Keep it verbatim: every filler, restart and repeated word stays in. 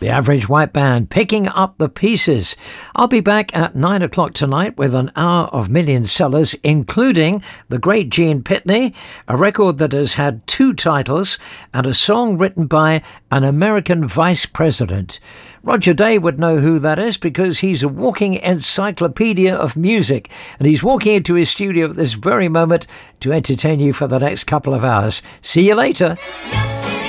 The Average White Band, Picking Up the Pieces. I'll be back at nine o'clock tonight with an hour of million sellers, including the great Gene Pitney, a record that has had two titles, and a song written by an American vice president. Roger Day would know who that is because he's a walking encyclopedia of music, and he's walking into his studio at this very moment to entertain you for the next couple of hours. See you later.